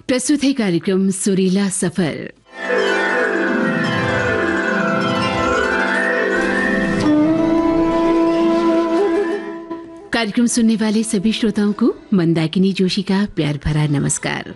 प्रस्तुत है कार्यक्रम सुरीला सफर। कार्यक्रम सुनने वाले सभी श्रोताओं को मंदाकिनी जोशी का प्यार भरा नमस्कार।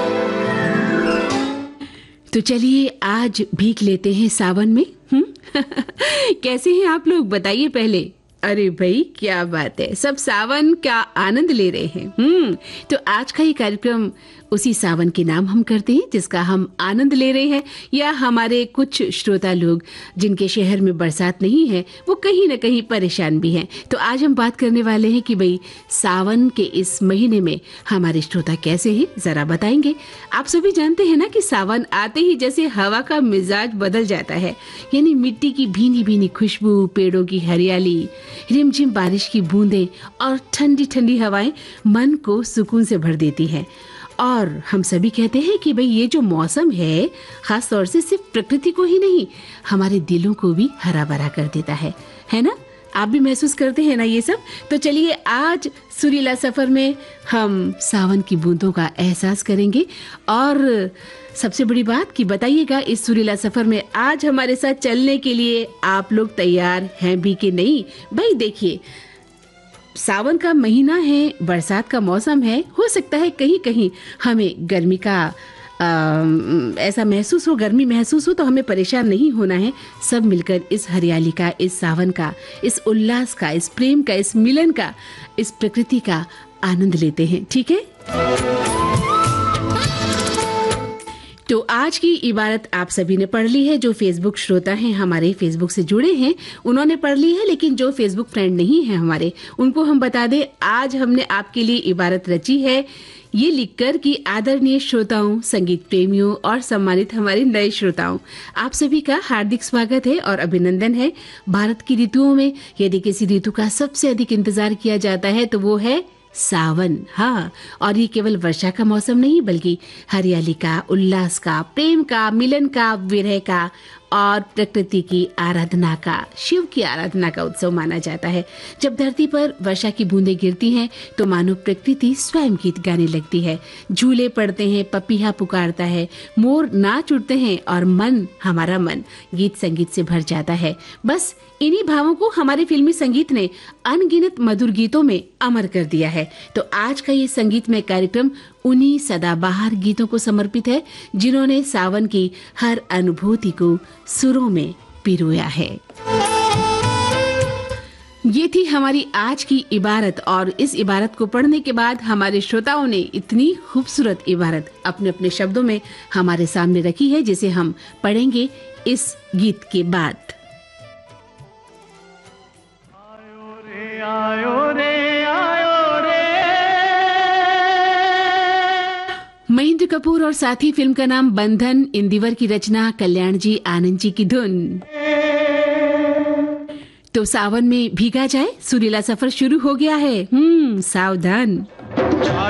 तो चलिए आज भीग लेते हैं सावन में। कैसे हैं आप लोग, बताइए पहले। अरे भाई क्या बात है, सब सावन का आनंद ले रहे हैं। तो आज का ये कार्यक्रम उसी सावन के नाम हम करते हैं जिसका हम आनंद ले रहे हैं, या हमारे कुछ श्रोता लोग जिनके शहर में बरसात नहीं है वो कहीं ना कहीं परेशान भी हैं। तो आज हम बात करने वाले हैं कि भाई सावन के इस महीने में हमारे श्रोता कैसे हैं, जरा बताएंगे। आप सभी जानते हैं ना कि सावन आते ही जैसे हवा का मिजाज बदल जाता है, यानी मिट्टी की भीनी भीनी खुशबू, पेड़ों की हरियाली, रिमझिम बारिश की बूंदें और ठंडी ठंडी हवाएं मन को सुकून से भर देती हैं। और हम सभी कहते हैं कि भाई ये जो मौसम है खास तौर से सिर्फ प्रकृति को ही नहीं हमारे दिलों को भी हरा भरा कर देता है ना? आप भी महसूस करते हैं ना ये सब? तो चलिए आज सुरीला सफर में हम सावन की बूंदों का एहसास करेंगे। और सबसे बड़ी बात कि बताइएगा इस सुरीला सफर में आज हमारे साथ चलने के लिए आप लोग तैयार हैं भी कि नहीं। भाई देखिए, सावन का महीना है, बरसात का मौसम है, हो सकता है कहीं कहीं हमें गर्मी का ऐसा महसूस हो, गर्मी महसूस हो, तो हमें परेशान नहीं होना है। सब मिलकर इस हरियाली का, इस सावन का, इस उल्लास का, इस प्रेम का, इस मिलन का, इस प्रकृति का आनंद लेते हैं, ठीक है? तो आज की इबारत आप सभी ने पढ़ ली है। जो फेसबुक श्रोता हैं, हमारे फेसबुक से जुड़े हैं, उन्होंने पढ़ ली है, लेकिन जो फेसबुक फ्रेंड नहीं है हमारे, उनको हम बता दें आज हमने आपके लिए इबारत रची है, ये लिखकर कि आदरणीय श्रोताओं, संगीत प्रेमियों और सम्मानित हमारे नए श्रोताओं, आप सभी का हार्दिक स्वागत है और अभिनंदन है। भारत की ऋतुओं में यदि किसी ऋतु का सबसे अधिक इंतजार किया जाता है तो वो है सावन। हाँ, और ये केवल वर्षा का मौसम नहीं बल्कि हरियाली का, उल्लास का, प्रेम का, मिलन का, विरह का और प्रकृति की आराधना का, शिव की आराधना का उत्सव माना जाता है। जब धरती पर वर्षा की बूंदें गिरती हैं तो मानो प्रकृति स्वयं गीत गाने लगती है। झूले पड़ते हैं, पपीहा पुकारता है, मोर नाच उठते हैं और हमारा मन गीत संगीत से भर जाता है। बस इन्हीं भावों को हमारे फिल्मी संगीत ने अनगिनत मधुर गीतों में अमर कर दिया है। तो आज का ये संगीतमय कार्यक्रम उन्हीं सदाबहार गीतों को समर्पित है जिन्होंने सावन की हर अनुभूति को सुरों में पिरोया है। ये थी हमारी आज की इबारत, और इस इबारत को पढ़ने के बाद हमारे श्रोताओं ने इतनी खूबसूरत इबारत अपने अपने शब्दों में हमारे सामने रखी है, जिसे हम पढ़ेंगे इस गीत के बाद। महेंद्र कपूर और साथी, फिल्म का नाम बंधन, इंदिवर की रचना, कल्याण जी आनंद जी की धुन। तो सावन में भीगा जाए, सुरीला सफर शुरू हो गया है। सावधान।